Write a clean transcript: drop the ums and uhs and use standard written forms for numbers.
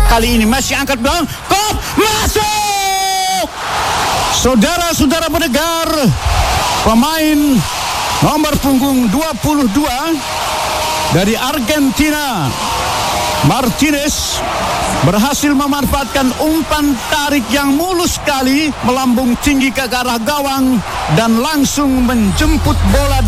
Kali ini masih angkat belakang. Kop masuk. Saudara-saudara pendengar, pemain nomor punggung 22 dari Argentina, Martinez, berhasil memanfaatkan umpan tarik yang mulus sekali, melambung tinggi ke arah gawang dan langsung menjemput bola